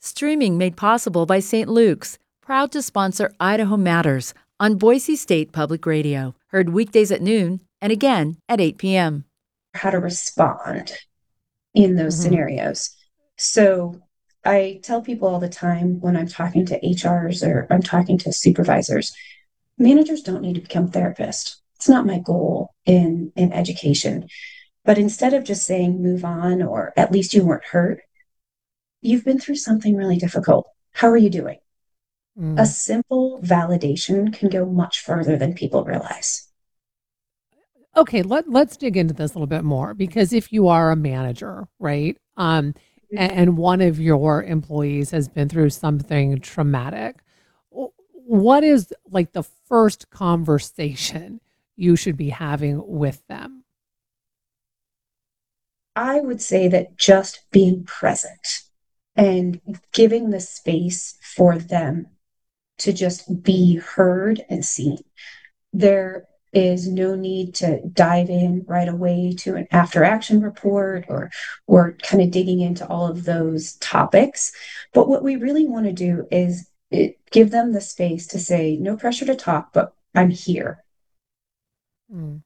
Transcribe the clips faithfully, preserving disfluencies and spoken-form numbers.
Streaming made possible by Saint Luke's, proud to sponsor Idaho Matters on Boise State Public Radio. Heard weekdays at noon and again at eight p.m. How to respond in those Mm-hmm. scenarios. So I tell people all the time when I'm talking to H Rs or I'm talking to supervisors, managers don't need to become therapists. It's not my goal in, in education. But instead of just saying move on or at least you weren't hurt, you've been through something really difficult. How are you doing? A Mm. simple validation can go much further than people realize. Okay, let, let's dig into this a little bit more, because if you are a manager, right, um, a- and one of your employees has been through something traumatic, w- what is like the first conversation you should be having with them? I would say that just being present and giving the space for them to just be heard and seen. There is no need to dive in right away to an after action report or or kind of digging into all of those topics. But what we really want to do is it, give them the space to say, no pressure to talk, but I'm here. Mm.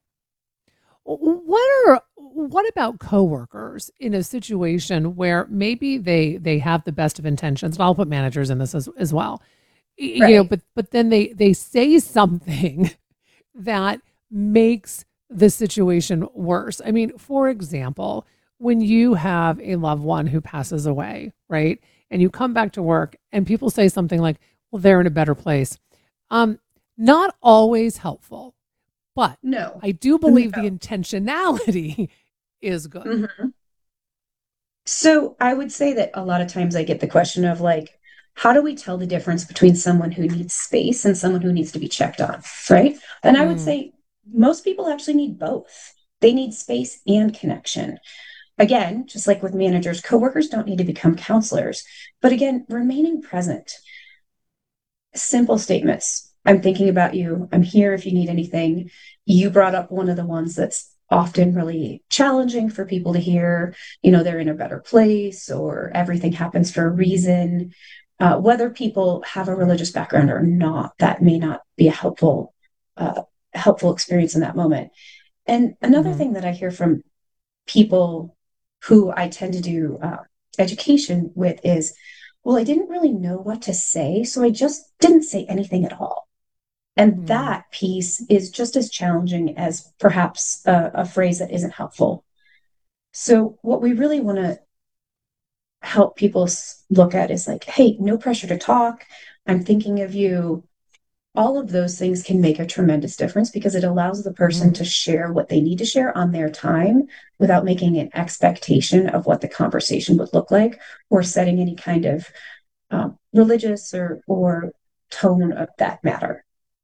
W- What are what about coworkers in a situation where maybe they they have the best of intentions, and I'll put managers in this as, as well. Y- You know, Right. but but then they they say something that makes the situation worse. I mean, for example, when you have a loved one who passes away, right? And you come back to work and people say something like, well, they're in a better place. Um, Not always helpful, but No. I do No. believe the intentionality is good. Mhm. So I would say that a lot of times I get the question of like, how do we tell the difference between someone who needs space and someone who needs to be checked on? Right. And I would Mm, say most people actually need both. They need space and connection. Again, just like with managers, coworkers don't need to become counselors. But again, remaining present, simple statements. I'm thinking about you. I'm here if you need anything. You brought up one of the ones that's often really challenging for people to hear. You know, they're in a better place or everything happens for a reason. Uh, whether people have a religious background or not, that may not be a helpful, uh, helpful experience in that moment. And another mhm. thing that I hear from people who I tend to do uh, education with is, well, I didn't really know what to say, so I just didn't say anything at all. And Mm. that piece is just as challenging as perhaps a, a phrase that isn't helpful. So, what we really want to help people look at is like, hey, no pressure to talk. I'm thinking of you. All of those things can make a tremendous difference because it allows the person Mhm. to share what they need to share on their time without making an expectation of what the conversation would look like or setting any kind of um, religious or or tone of that matter.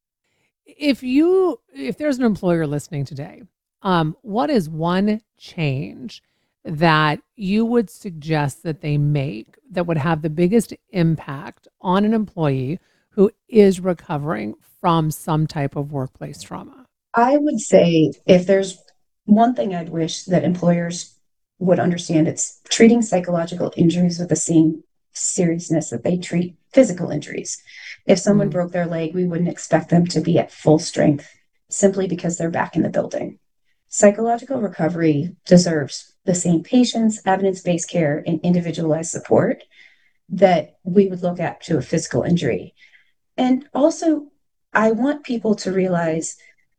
If you if there's an employer listening today, um, what is one change that you would suggest that they make that would have the biggest impact on an employee who is recovering from some type of workplace trauma? I would say if there's one thing I'd wish that employers would understand, it's treating psychological injuries with the same seriousness that they treat physical injuries. If someone Mm, broke their leg, we wouldn't expect them to be at full strength simply because they're back in the building. Psychological recovery deserves the same patience, evidence based care, and individualized support that we would look at to a physical injury. And also, I want people to realize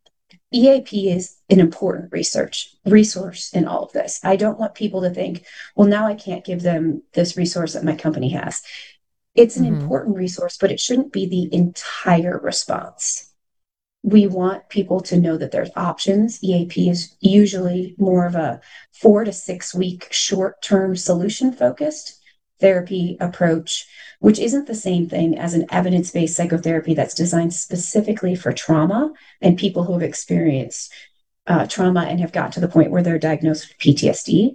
E A P is an important research resource in all of this. I don't want people to think, well, now I can't give them this resource that my company has. It's an mhm. important resource, but it shouldn't be the entire response. We want people to know that there's options. E A P is usually more of a four to six week short term solution focused therapy approach, which isn't the same thing as an evidence based psychotherapy that's designed specifically for trauma and people who have experienced uh, trauma and have got to the point where they're diagnosed with P T S D.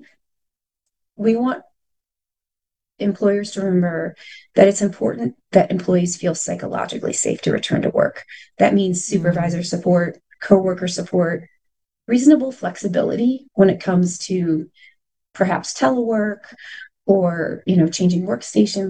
We want employers to remember that it's important that employees feel psychologically safe to return to work. That means Mm. supervisor support, coworker support, reasonable flexibility when it comes to perhaps telework or, you know, changing workstation